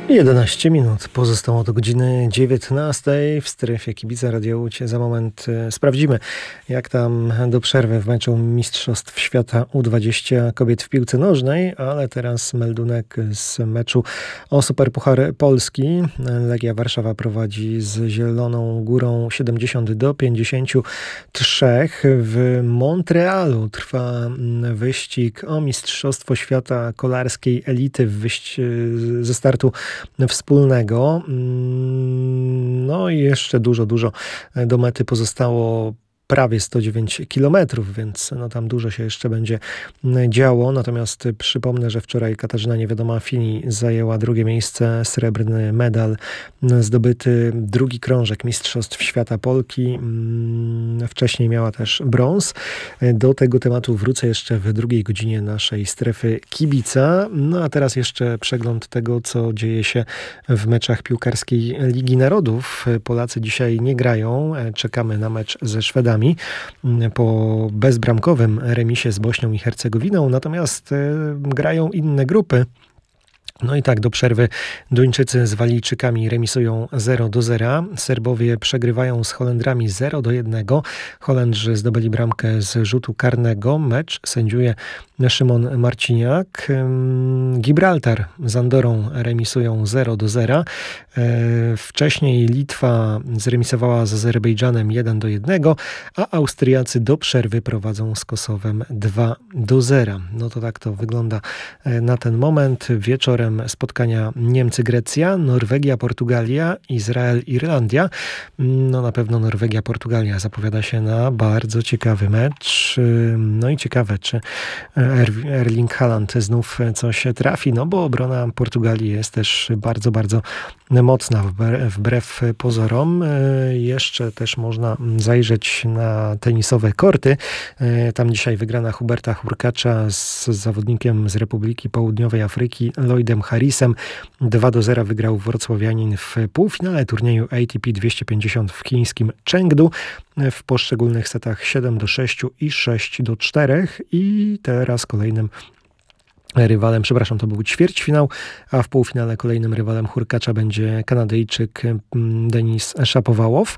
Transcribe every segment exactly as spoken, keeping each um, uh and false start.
jedenaście minut pozostało do godziny dziewiętnastej w strefie Kibica Radio Łódź. Za moment e, sprawdzimy, jak tam do przerwy w meczu Mistrzostw Świata U dwadzieścia kobiet w piłce nożnej, ale teraz meldunek z meczu o Superpuchar Polski. Legia Warszawa prowadzi z Zieloną Górą siedemdziesiąt do pięćdziesięciu trzech. W Montrealu trwa wyścig o Mistrzostwo Świata kolarskiej elity w wyś- ze startu wspólnego. No i jeszcze dużo, dużo do mety pozostało. Prawie sto dziewięć kilometrów, więc no tam dużo się jeszcze będzie działo. Natomiast przypomnę, że wczoraj Katarzyna Niewiadoma-Fini zajęła drugie miejsce, srebrny medal zdobyty, drugi krążek Mistrzostw Świata Polki. Wcześniej miała też brąz. Do tego tematu wrócę jeszcze w drugiej godzinie naszej strefy kibica. No a teraz jeszcze przegląd tego, co dzieje się w meczach piłkarskiej Ligi Narodów. Polacy dzisiaj nie grają. Czekamy na mecz ze Szwedami po bezbramkowym remisie z Bośnią i Hercegowiną, natomiast grają inne grupy. No i tak, do przerwy Duńczycy z Walijczykami remisują zero do zera. Serbowie przegrywają z Holendrami zero do jednego. Holendrzy zdobyli bramkę z rzutu karnego. Mecz sędziuje Szymon Marciniak. Gibraltar z Andorą remisują zero do zera. Wcześniej Litwa zremisowała z Azerbejdżanem jeden do jednego, a Austriacy do przerwy prowadzą z Kosowem dwa do zera. No to tak to wygląda na ten moment. Wieczorem spotkania Niemcy-Grecja, Norwegia-Portugalia, Izrael-Irlandia. No na pewno Norwegia-Portugalia zapowiada się na bardzo ciekawy mecz. No i ciekawe, czy er- Erling Haaland znów coś trafi, no bo obrona Portugalii jest też bardzo, bardzo mocna wbrew, wbrew pozorom. Jeszcze też można zajrzeć na tenisowe korty. Tam dzisiaj wygrana Huberta Hurkacza z zawodnikiem z Republiki Południowej Afryki, Lloydem Harrisem. dwa do zera wygrał wrocławianin w półfinale turnieju A T P dwieście pięćdziesiąt w chińskim Chengdu. W poszczególnych setach siedem do sześciu i sześć do czterech. I teraz kolejnym rywalem, przepraszam, to był ćwierćfinał, a w półfinale kolejnym rywalem Hurkacza będzie Kanadyjczyk Denis Szapowałow.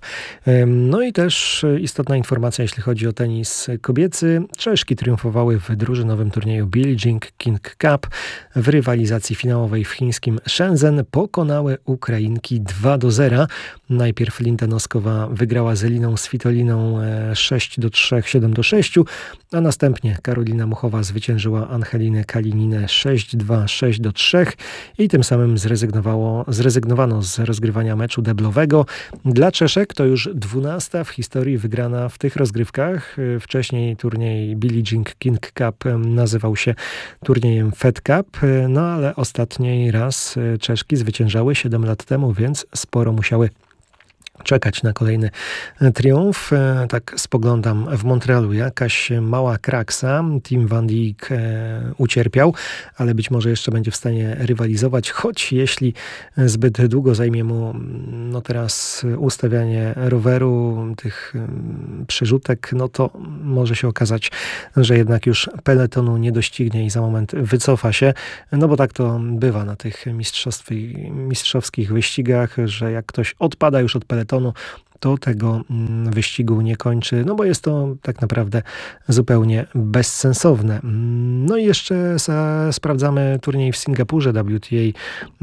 No i też istotna informacja, jeśli chodzi o tenis kobiecy. Czeszki triumfowały w drużynowym turnieju Billie Jean King Cup. W rywalizacji finałowej w chińskim Shenzhen pokonały Ukrainki dwa do zera. Najpierw Linda Noskowa wygrała z Eliną Svitoliną sześć do trzech, siedem do sześciu, a następnie Karolina Muchowa zwyciężyła Angelinę Kalinin sześć dwa, sześć do trzech i tym samym zrezygnowało, zrezygnowano z rozgrywania meczu deblowego. Dla Czeszek to już dwunasta w historii wygrana w tych rozgrywkach. Wcześniej turniej Billie Jean King Cup nazywał się turniejem Fed Cup, no ale ostatni raz Czeszki zwyciężały siedem lat temu, więc sporo musiały czekać na kolejny triumf. Tak spoglądam w Montrealu, jakaś mała kraksa. Team Van Dijk ucierpiał, ale być może jeszcze będzie w stanie rywalizować, choć jeśli zbyt długo zajmie mu no teraz ustawianie roweru, tych przerzutek, no to może się okazać, że jednak już peletonu nie doścignie i za moment wycofa się. No bo tak to bywa na tych mistrzowskich wyścigach, że jak ktoś odpada już od peletonu, to tego wyścigu nie kończy, no bo jest to tak naprawdę zupełnie bezsensowne. No i jeszcze za, sprawdzamy turniej w Singapurze W T A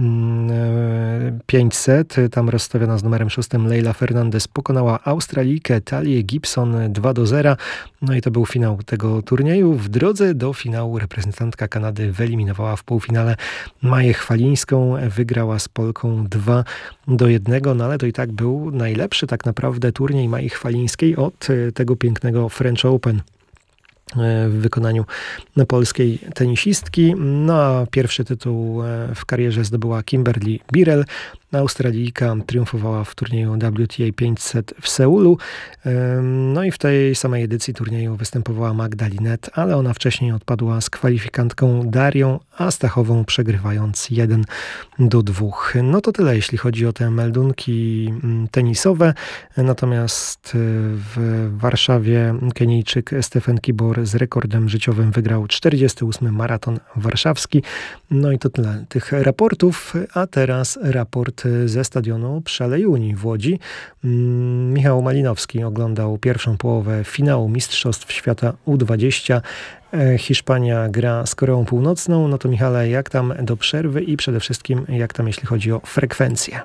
pięćset. Tam rozstawiona z numerem szóstym Leila Fernandez pokonała Australijkę Talię Gibson dwa do zera. No i to był finał tego turnieju. W drodze do finału reprezentantka Kanady wyeliminowała w półfinale Maję Chwalińską. Wygrała z Polką dwa do jednego, no ale to i tak był najlepszy tak naprawdę turniej Mai Chwalińskiej od tego pięknego French Open w wykonaniu polskiej tenisistki. No a pierwszy tytuł w karierze zdobyła Kimberly Birrell. Australijka triumfowała w turnieju W T A pięćset w Seulu. No i w tej samej edycji turnieju występowała Magda Linette, ale ona wcześniej odpadła z kwalifikantką Darią Astachową, przegrywając jeden do dwóch. No to tyle, jeśli chodzi o te meldunki tenisowe. Natomiast w Warszawie Kenijczyk Stephen Kibor z rekordem życiowym wygrał czterdziesty ósmy maraton warszawski. No i to tyle tych raportów, a teraz raport ze stadionu przy Alei Unii w Łodzi. Michał Malinowski oglądał pierwszą połowę finału Mistrzostw Świata U dwadzieścia. Hiszpania gra z Koreą Północną. No to Michale, jak tam do przerwy i przede wszystkim jak tam jeśli chodzi o frekwencję?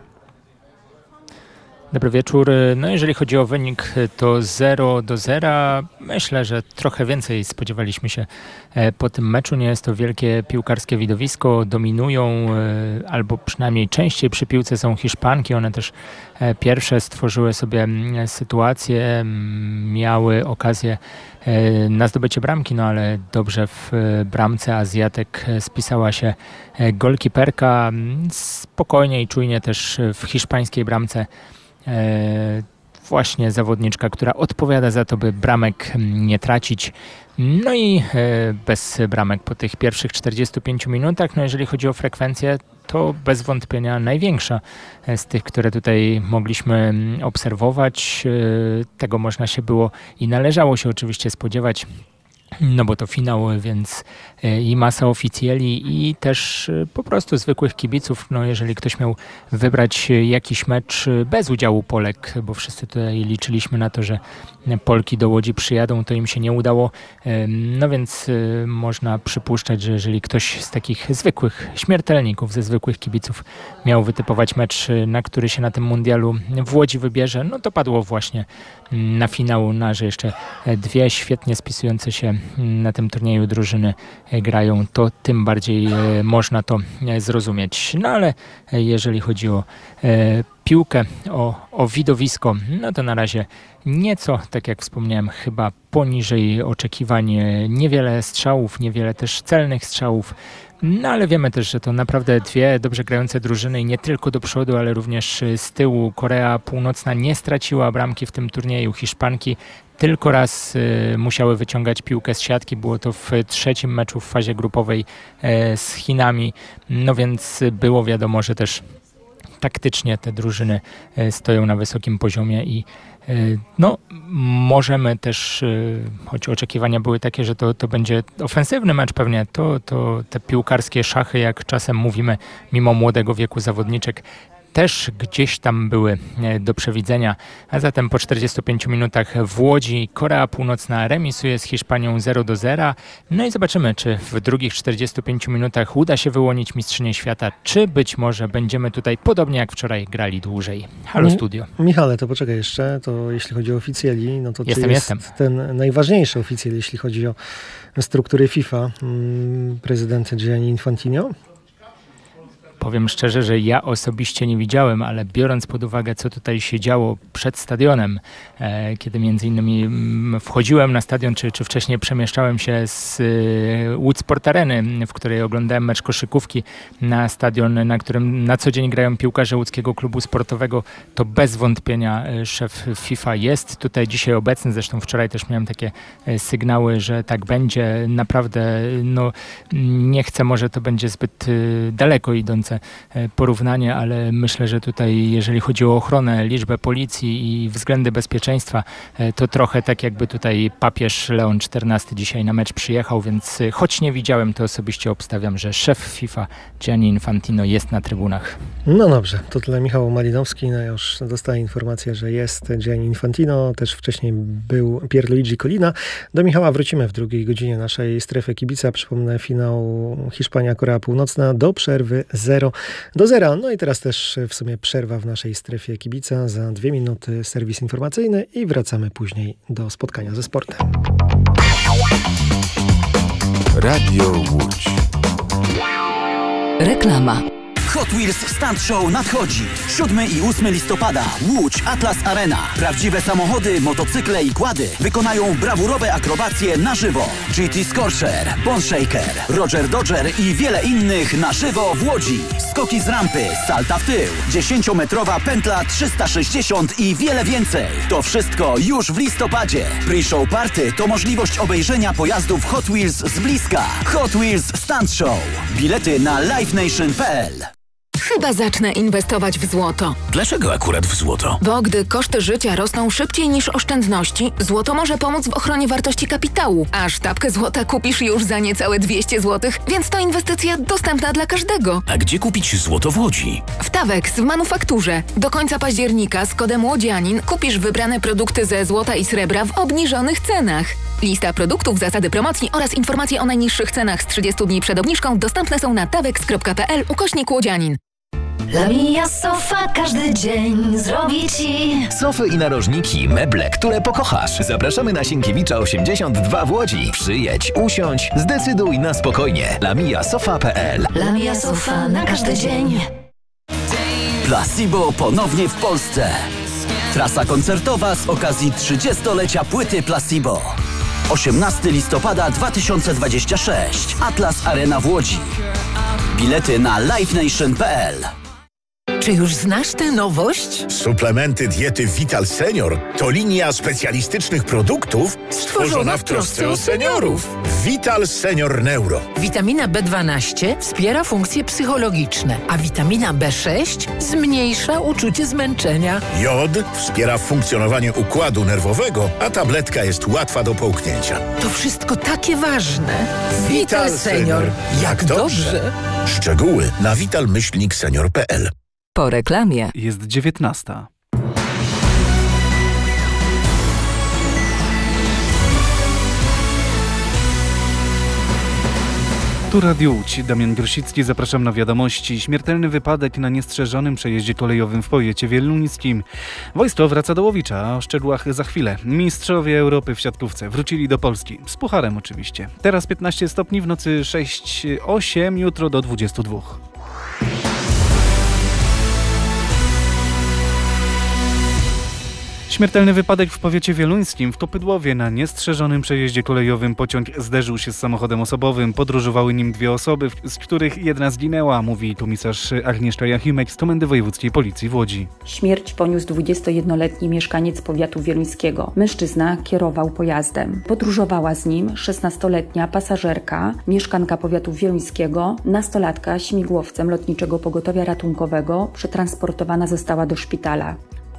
Dobry wieczór. No jeżeli chodzi o wynik, to zero do zera. Myślę, że trochę więcej spodziewaliśmy się po tym meczu. Nie jest to wielkie piłkarskie widowisko. Dominują, albo przynajmniej częściej przy piłce są Hiszpanki. One też pierwsze stworzyły sobie sytuację, miały okazję na zdobycie bramki, no ale dobrze w bramce Azjatek spisała się golkiperka. Spokojnie i czujnie też w hiszpańskiej bramce właśnie zawodniczka, która odpowiada za to, by bramek nie tracić. No i bez bramek po tych pierwszych czterdziestu pięciu minutach. No jeżeli chodzi o frekwencję, to bez wątpienia największa z tych, które tutaj mogliśmy obserwować. Tego można się było i należało się oczywiście spodziewać. No bo to finał, więc i masa oficjeli i też po prostu zwykłych kibiców. No jeżeli ktoś miał wybrać jakiś mecz bez udziału Polek, bo wszyscy tutaj liczyliśmy na to, że Polki do Łodzi przyjadą, to im się nie udało. No więc można przypuszczać, że jeżeli ktoś z takich zwykłych śmiertelników, ze zwykłych kibiców miał wytypować mecz, na który się na tym mundialu w Łodzi wybierze, no to padło właśnie na finał, na że jeszcze dwie świetnie spisujące się na tym turnieju drużyny grają, to tym bardziej można to zrozumieć. No ale jeżeli chodzi o piłkę, o, o widowisko, no to na razie nieco, tak jak wspomniałem, chyba poniżej oczekiwań. Niewiele strzałów, niewiele też celnych strzałów. No ale wiemy też, że to naprawdę dwie dobrze grające drużyny i nie tylko do przodu, ale również z tyłu. Korea Północna nie straciła bramki w tym turnieju. Hiszpanki tylko raz y, musiały wyciągać piłkę z siatki. Było to w trzecim meczu w fazie grupowej y, z Chinami. No więc było wiadomo, że też taktycznie te drużyny y, stoją na wysokim poziomie i no, możemy też, choć oczekiwania były takie, że to, to będzie ofensywny mecz pewnie, to, to te piłkarskie szachy, jak czasem mówimy, mimo młodego wieku zawodniczek, też gdzieś tam były do przewidzenia. A zatem po czterdziestu pięciu minutach w Łodzi Korea Północna remisuje z Hiszpanią zero do zera. No i zobaczymy, czy w drugich czterdziestu pięciu minutach uda się wyłonić mistrzynię świata, czy być może będziemy tutaj podobnie jak wczoraj grali dłużej. Halo studio. Michale, to poczekaj jeszcze, to jeśli chodzi o oficjeli, no to jestem, czy jest jestem. ten najważniejszy oficjel, jeśli chodzi o struktury FIFA, prezydent Gianni Infantino? Powiem szczerze, że ja osobiście nie widziałem, ale biorąc pod uwagę, co tutaj się działo przed stadionem, e, kiedy między innymi m, wchodziłem na stadion, czy, czy wcześniej przemieszczałem się z e, Łódź Sport Areny, w której oglądałem mecz koszykówki, na stadion, na którym na co dzień grają piłkarze łódzkiego klubu sportowego, to bez wątpienia e, szef FIFA jest tutaj dzisiaj obecny. Zresztą wczoraj też miałem takie e, sygnały, że tak będzie. Naprawdę, no nie chcę, może to będzie zbyt e, daleko idące porównanie, ale myślę, że tutaj jeżeli chodzi o ochronę, liczbę policji i względy bezpieczeństwa, to trochę tak jakby tutaj papież Leon czternasty dzisiaj na mecz przyjechał, więc choć nie widziałem, to osobiście obstawiam, że szef FIFA Gianni Infantino jest na trybunach. No dobrze, to tyle Michał Malinowski. No już dostaję informację, że jest Gianni Infantino, też wcześniej był Pierluigi Collina. Do Michała wrócimy w drugiej godzinie naszej strefy kibica. Przypomnę, finał Hiszpania-Korea Północna do przerwy zero do zera. No i teraz też w sumie przerwa w naszej strefie kibica. Za dwie minuty serwis informacyjny i wracamy później do spotkania ze sportem. Radio Łódź. Reklama. Hot Wheels Stunt Show nadchodzi. siódmego i ósmego listopada. Łódź Atlas Arena. Prawdziwe samochody, motocykle i quady wykonają brawurowe akrobacje na żywo. G T Scorcher, Bone Shaker, Roger Dodger i wiele innych na żywo w Łodzi. skoki z rampy, salta w tył, dziesięciometrowa pętla trzysta sześćdziesiąt i wiele więcej. To wszystko już w listopadzie. Pre-show party to możliwość obejrzenia pojazdów Hot Wheels z bliska. Hot Wheels Stunt Show. Bilety na live nation kropka p l. Chyba zacznę inwestować w złoto. Dlaczego akurat w złoto? Bo gdy koszty życia rosną szybciej niż oszczędności, złoto może pomóc w ochronie wartości kapitału. A sztabkę złota kupisz już za niecałe dwieście złotych, więc to inwestycja dostępna dla każdego. A gdzie kupić złoto w Łodzi? W Tawex w manufakturze. Do końca października z kodem Łodzianin kupisz wybrane produkty ze złota i srebra w obniżonych cenach. Lista produktów, zasady promocji oraz informacje o najniższych cenach z trzydziestu dni przed obniżką dostępne są na tawex kropka p l ukośnik Łodzianin. Lamia Sofa każdy dzień zrobi ci sofy i narożniki, meble, które pokochasz. Zapraszamy na Sienkiewicza osiemdziesiąt dwa w Łodzi. Przyjedź, usiądź, zdecyduj na spokojnie. lamia sofa kropka p l. Lamia Sofa na każdy dzień. Placebo ponownie w Polsce. Trasa koncertowa z okazji trzydziestolecia płyty Placebo. osiemnastego listopada dwa tysiące dwudziestego szóstego. Atlas Arena w Łodzi. Bilety na live nation kropka p l. Czy już znasz tę nowość? Suplementy diety Vital Senior to linia specjalistycznych produktów stworzona w trosce o seniorów. Vital Senior Neuro. Witamina B dwanaście wspiera funkcje psychologiczne, a witamina B sześć zmniejsza uczucie zmęczenia. Jod wspiera funkcjonowanie układu nerwowego, a tabletka jest łatwa do połknięcia. To wszystko takie ważne. Vital Senior. Jak dobrze. Szczegóły na vital myślnik senior kropka p l. Po reklamie. Jest dziewiętnasta. Tu Radio Łódź, Damian Grosicki, zapraszam na wiadomości. Śmiertelny wypadek na niestrzeżonym przejeździe kolejowym w powiecie wieluńskim. Wojsko wraca do Łowicza, a o szczegółach za chwilę. Mistrzowie Europy w siatkówce wrócili do Polski, z pucharem oczywiście. Teraz piętnaście stopni, w nocy sześć osiem, jutro do dwudziestu dwóch. Śmiertelny wypadek w powiecie wieluńskim. W Kopydłowie na niestrzeżonym przejeździe kolejowym pociąg zderzył się z samochodem osobowym. Podróżowały nim dwie osoby, z których jedna zginęła, mówi komisarz Agnieszka Jachimek z Komendy Wojewódzkiej Policji w Łodzi. Śmierć poniósł dwudziestojednoletni mieszkaniec powiatu wieluńskiego. Mężczyzna kierował pojazdem. Podróżowała z nim szesnastoletnia pasażerka, mieszkanka powiatu wieluńskiego, nastolatka śmigłowcem Lotniczego Pogotowia Ratunkowego przetransportowana została do szpitala.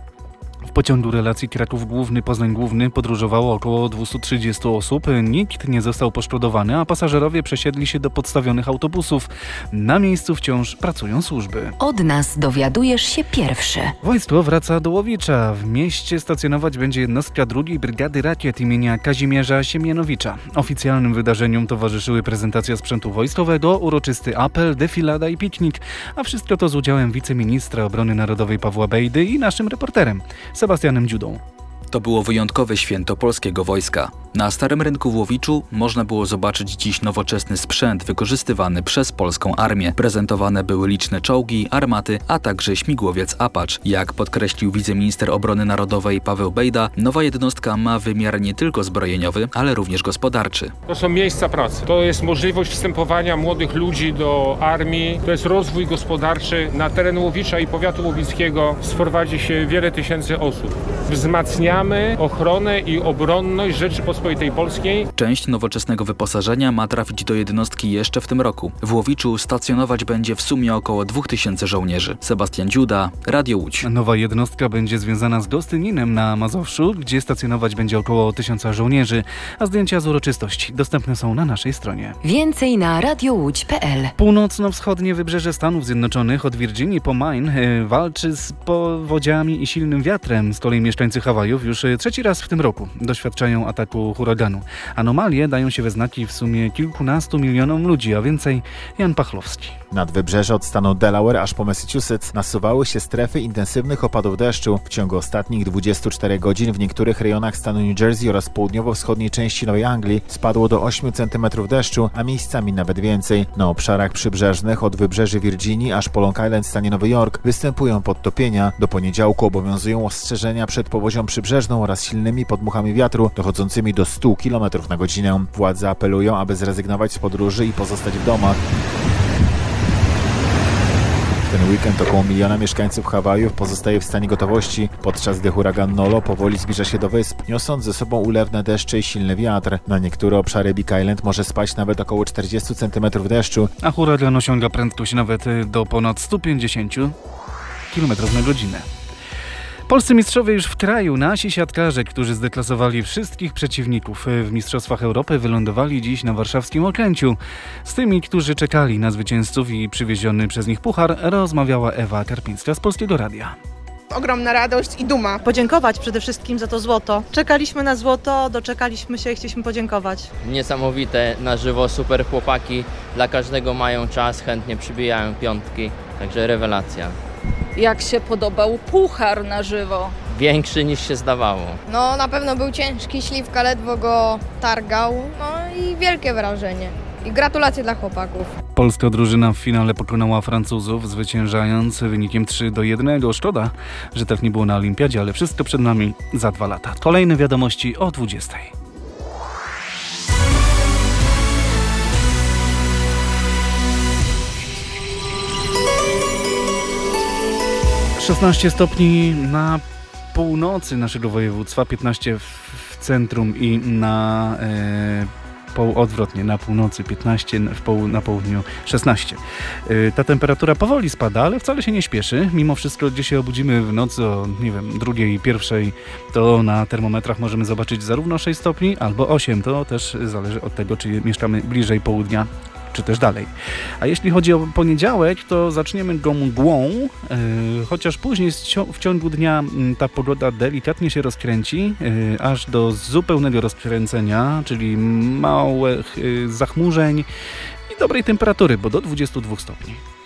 W pociągu relacji Kraków Główny, Poznań Główny podróżowało około dwieście trzydzieści osób. Nikt nie został poszkodowany, a pasażerowie przesiedli się do podstawionych autobusów. Na miejscu wciąż pracują służby. Od nas dowiadujesz się pierwszy. Wojsko wraca do Łowicza. W mieście stacjonować będzie jednostka drugiej Brygady Rakiet imienia Kazimierza Siemianowicza. Oficjalnym wydarzeniom towarzyszyły prezentacja sprzętu wojskowego, uroczysty apel, defilada i piknik, a wszystko to z udziałem wiceministra obrony narodowej Pawła Bejdy i naszym reporterem Sebastianem Dziudą. To było wyjątkowe święto polskiego wojska. Na Starym Rynku w Łowiczu można było zobaczyć dziś nowoczesny sprzęt wykorzystywany przez polską armię. Prezentowane były liczne czołgi, armaty, a także śmigłowiec Apache. Jak podkreślił wiceminister obrony narodowej Paweł Bejda, nowa jednostka ma wymiar nie tylko zbrojeniowy, ale również gospodarczy. To są miejsca pracy. To jest możliwość wstępowania młodych ludzi do armii. To jest rozwój gospodarczy. Na teren Łowicza i powiatu łowickiego sprowadzi się wiele tysięcy osób. Wzmacniamy ochronę i obronność Rzeczypospolitej Polskiej. Część nowoczesnego wyposażenia ma trafić do jednostki jeszcze w tym roku. W Łowiczu stacjonować będzie w sumie około dwóch tysięcy żołnierzy. Sebastian Dziuda, Radio Łódź. Nowa jednostka będzie związana z Gostyninem na Mazowszu, gdzie stacjonować będzie około tysiąca żołnierzy, a zdjęcia z uroczystości dostępne są na naszej stronie. Więcej na radiowódź kropka p l. Północno-wschodnie wybrzeże Stanów Zjednoczonych od Virginii po Maine walczy z powodziami i silnym wiatrem. Z kolei mieszkańcy Hawajów już trzeci raz w tym roku doświadczają ataku huraganu. Anomalie dają się we znaki w sumie kilkunastu milionom ludzi, a więcej Jan Pachlowski. Nad wybrzeże od stanu Delaware aż po Massachusetts nasuwały się strefy intensywnych opadów deszczu. W ciągu ostatnich dwudziestu czterech godzin w niektórych rejonach stanu New Jersey oraz południowo-wschodniej części Nowej Anglii spadło do ośmiu centymetrów deszczu, a miejscami nawet więcej. Na obszarach przybrzeżnych od wybrzeży Virginii aż po Long Island w stanie Nowy Jork występują podtopienia. Do poniedziałku obowiązują ostrzeżenia przed powodzią przybrzeżną oraz silnymi podmuchami wiatru dochodzącymi do stu kilometrów na godzinę. Władze apelują, aby zrezygnować z podróży i pozostać w domach. ten weekend około miliona mieszkańców Hawajów pozostaje w stanie gotowości, podczas gdy huragan Nolo powoli zbliża się do wysp, niosąc ze sobą ulewne deszcze i silny wiatr. Na niektóre obszary Big Island może spaść nawet około czterdzieści centymetrów deszczu. A huragan osiąga prędkość nawet do ponad sto pięćdziesiąt kilometrów na godzinę. Polscy mistrzowie już w kraju. Nasi siatkarze, którzy zdeklasowali wszystkich przeciwników w Mistrzostwach Europy, wylądowali dziś na warszawskim Okęciu. Z tymi, którzy czekali na zwycięzców i przywieziony przez nich puchar, rozmawiała Ewa Karpińska z Polskiego Radia. Ogromna radość i duma. Podziękować przede wszystkim za to złoto. Czekaliśmy na złoto, doczekaliśmy się i chcieliśmy podziękować. Niesamowite, na żywo, super chłopaki. Dla każdego mają czas, chętnie przybijają piątki, także rewelacja. Jak się podobał puchar na żywo? Większy niż się zdawało. No na pewno był ciężki, Śliwka ledwo go targał, no i wielkie wrażenie. I gratulacje dla chłopaków. Polska drużyna w finale pokonała Francuzów, zwyciężając wynikiem trzy do jednego. Szkoda, że tak nie było na Olimpiadzie, ale wszystko przed nami za dwa lata. Kolejne wiadomości o dwudziestej. szesnaście stopni na północy naszego województwa, piętnaście w centrum i na e, pół, odwrotnie, na północy piętnaście, w poł, na południu szesnaście. E, ta temperatura powoli spada, ale wcale się nie śpieszy. Mimo wszystko, gdzie się obudzimy w nocy o, nie wiem, drugiej, pierwszej, to na termometrach możemy zobaczyć zarówno sześć stopni albo osiem. To też zależy od tego, czy mieszkamy bliżej południa, czy też dalej. A jeśli chodzi o poniedziałek, to zaczniemy go mgłą, yy, chociaż później w ciągu dnia ta pogoda delikatnie się rozkręci, yy, aż do zupełnego rozkręcenia, czyli małych yy, zachmurzeń i dobrej temperatury, bo do dwudziestu dwóch stopni.